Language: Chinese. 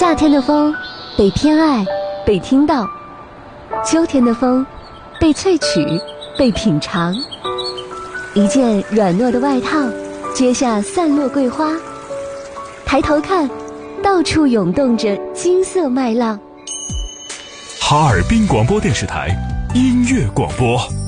夏天的风被偏爱，被听到；秋天的风被萃取，被品尝。一件软糯的外套，接下散落桂花。抬头看，到处涌动着金色麦浪。 哈尔滨广播电视台音乐广播。